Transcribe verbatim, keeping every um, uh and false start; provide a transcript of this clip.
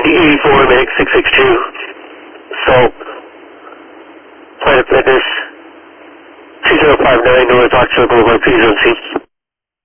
ninety eighty-four, Medic six six two. Salt, Planet Fitness, two zero five nine North Oxford Boulevard, P zone C.